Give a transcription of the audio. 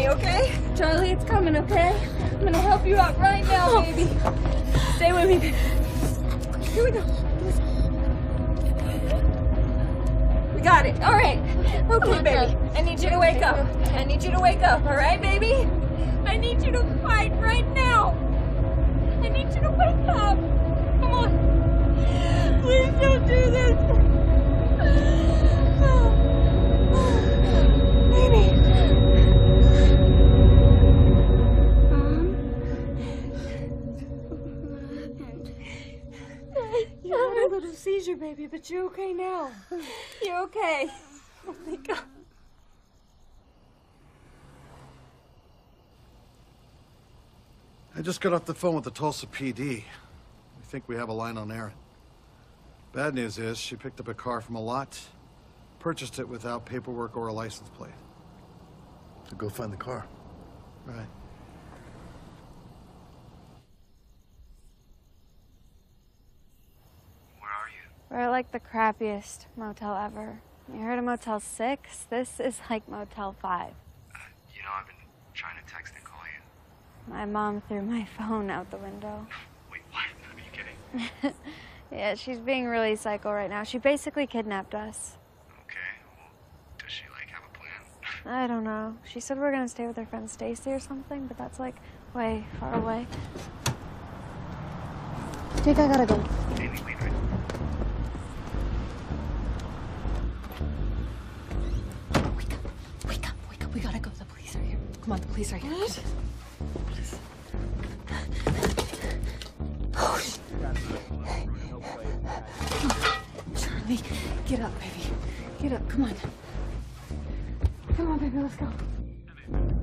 okay? Charlie, it's coming, okay? I'm gonna help you out right now, baby. Stay with me, baby. Here we go. We got it. All right. Okay, baby. I need you to wake up. I need you to wake up, all right, baby? I need you to fight right now. I need you to wake up. Come on. Please don't do this. Baby. You had a little seizure, baby, but you're okay now. You're okay. Oh my God. I just got off the phone with the Tulsa PD. We think we have a line on Erin. Bad news is she picked up a car from a lot, purchased it without paperwork or a license plate. So go find the car. Right. We're like the crappiest motel ever. You heard of Motel 6? This is like Motel 5. You know, I've been trying to text and call you. My mom threw my phone out the window. Wait, what? Are you kidding? Yeah, she's being really psycho right now. She basically kidnapped us. Okay, well, does she, like, have a plan? I don't know. She said we're gonna stay with her friend Stacy or something, but that's like way far away. Jake, I gotta go. Amy, leave it. Wake up. We gotta go. The police are here. Come on, the police are here. What? Oh, Charlie, get up, baby. Get up. Come on. Come on, baby. Let's go.